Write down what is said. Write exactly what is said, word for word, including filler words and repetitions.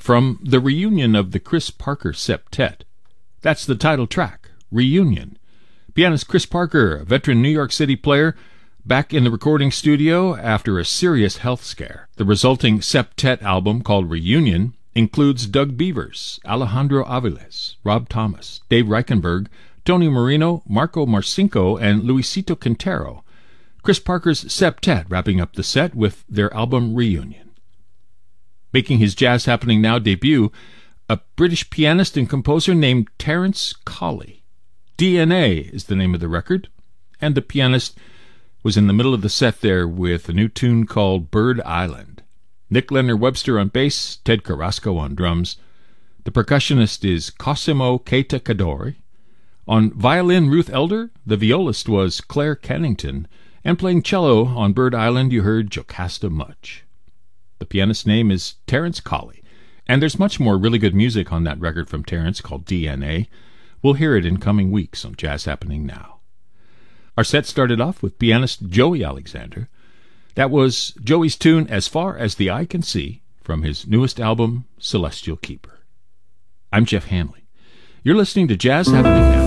from the reunion of the Chris Parker Septet. That's the title track, Reunion. Pianist Chris Parker, a veteran New York City player, back in the recording studio after a serious health scare. The resulting septet album, called Reunion, includes Doug Beavers, Alejandro Aviles, Rob Thomas, Dave Reichenberg, Tony Marino, Marco Marcinko, and Luisito Quintero. Chris Parker's Septet wrapping up the set with their album Reunion. Making his Jazz Happening Now debut, a British pianist and composer named Terence Colley. D N A is the name of the record, and the pianist was in the middle of the set there with a new tune called Bird Island. Nick Leonard Webster on bass, Ted Carrasco on drums. The percussionist is Cosimo Keita Kadori. On violin, Ruth Elder. The violist was Claire Kennington. And playing cello on Bird Island, you heard Jocasta Mudge. The pianist's name is Terence Colley. And there's much more really good music on that record from Terence called D N A. We'll hear it in coming weeks on Jazz Happening Now. Our set started off with pianist Joey Alexander. That was Joey's tune As Far as the Eye Can See from his newest album, Celestial Keeper. I'm Jeff Hanley. You're listening to Jazz Happening Now.